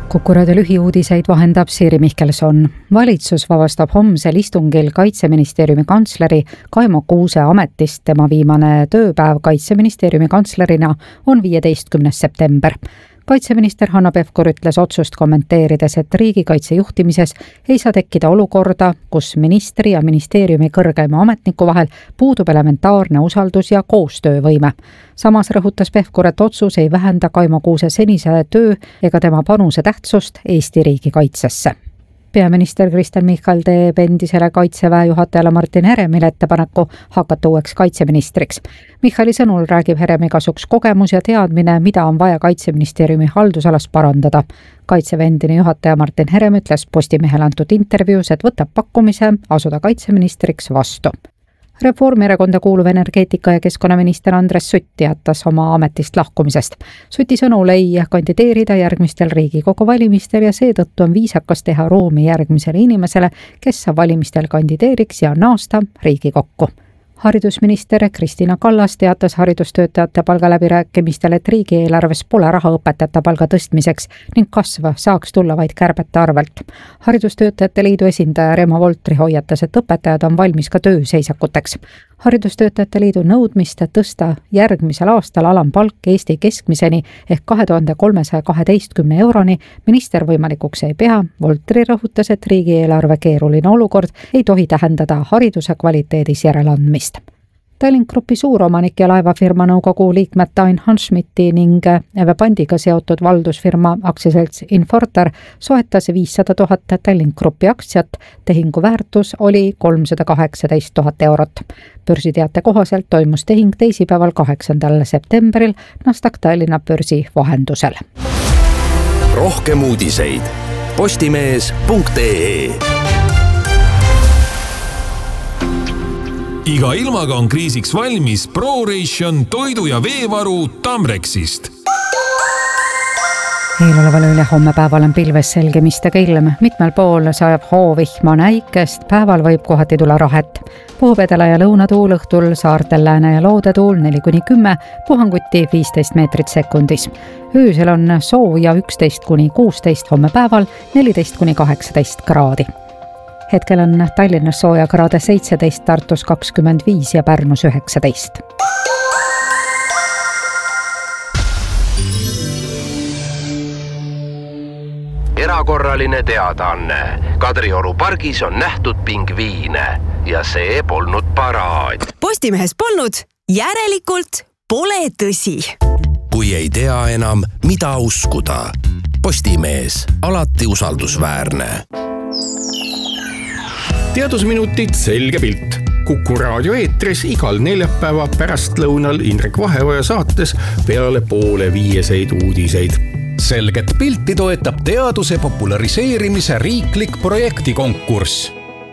Kuku Raadio lühiuudiseid vahendab Siiri Mihkelson. Valitsus vabastab homsel istungil Kaitseministeeriumi kantsleri Kaimo Kuuse ametist. Tema viimane tööpäev Kaitseministeeriumi kantslerina on 15. september. Kaitseminister Hanno Pevkur ütles otsust kommenteerides, et riigikaitse juhtimises ei saa tekkida olukorda, kus ministri ja ministeeriumi kõrgeima ametniku vahel puudub elementaarne usaldus ja koostöövõime. Samas rõhutas Pevkur, et otsus ei vähenda Kaimo Kuuse senise töö ega tema panuse tähtsust Eesti riigikaitsesse. Peaminister Kristen Michal teeb endisele Kaitseväe juhatajale Martin Heremile ettepaneku hakata uueks kaitseministriks. Michali sõnul räägib Heremi kasuks kogemus ja teadmine, mida on vaja Kaitseministeeriumi haldusalas parandada. Kaitseväe endine juhataja Martin Herem ütles Postimehele antud intervjuus, et võtab pakkumise asuda kaitseministriks vastu. Reformierakonda kuuluv energeetika- ja keskkonnaminister Andres Sutt teatas oma ametist lahkumisest. Suti sõnul ei kandideerida järgmistel Riigikogu valimistel ja seetõttu on viisakas teha ruumi järgmisele inimesele, kes valimistel kandideeriks ja naasta Riigikokku. Haridusminister Kristina Kallas teatas haridustöötajate palgaläbirääkimistel, et riigieelarves pole raha õpetajate palga tõstmiseks ning kasv saaks tulla vaid kärbete arvelt. Haridustöötajate liidu esindaja Remo Voltri hoiatas, et õpetajad on valmis ka tööseisakuteks. Haridustöötajate liidu nõudmist tõsta järgmisel aastal alampalk Eesti keskmiseni ehk 2312 euroni minister võimalikuks ei pea. Voltri rõhutas, et riigieelarve keeruline olukord ei tohi tähendada hariduse kvaliteedis järeleandmist. Tallink Grupi suuromanik ja laevafirma nõukogu liikmed Tain Hanschmidti ning Evepandiga seotud valdusfirma aktsiaselts Infortar soetas 500 000 Tallink Grupi aktsiat. Tehingu väärtus oli 318 000 eurot. Börsiteate kohaselt toimus tehing teisipäeval 8. septembril Nasdaq Tallinna börsi vahendusel. Rohkem uudiseid postimees.ee. Iga ilmaga on kriisiks valmis ProRation toidu- ja veevaru Tamrexist. Eeloleval üle homme päeval on pilves selgemistega ilm. Mitmel pool sajab hoovihma näikest, päeval võib kohati tulla rahet. Puhub edela- ja lõunatuul, õhtul saartel lääne- ja loodetuul 4-10, puhanguti 15 meetrit sekundis. Öösel on sooja 11-16, homme päeval 14-18 kraadi. Hetkel on Tallinnas sooja kraade 17, Tartus 25 ja Pärnus 19. Erakorraline teadaanne. Kadrioru pargis on nähtud pingviine ja see polnud paraad. Postimehes polnud, järelikult pole tõsi. Kui ei tea enam, mida uskuda. Postimees, alati usaldusväärne. Teadusminutid selge pilt. Kuku Raadio eetris igal neljapäeva pärastlõunal Indrek Vaheoja saates peale 4:30 uudiseid. Selget pilti toetab teaduse populariseerimise riiklik projektikonkurss.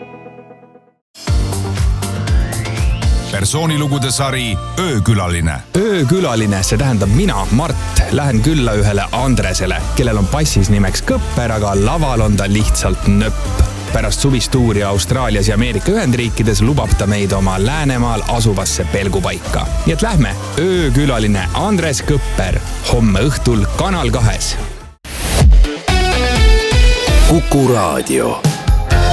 Persoonilugude sari Öökülaline. Öökülaline, see tähendab mina, Mart, lähen külla ühele Andresele, kellel on passis nimeks Kõpper, aga laval on ta lihtsalt nöpp. Pärast suvistuuri Austraalias ja Ameerika Ühendriikides lubab ta meid oma Läänemaal asuvasse pelgupaika. Nii et lähme, Öökülaline Andres Kõpper, homme õhtul Kanal 2. Kuku Raadio.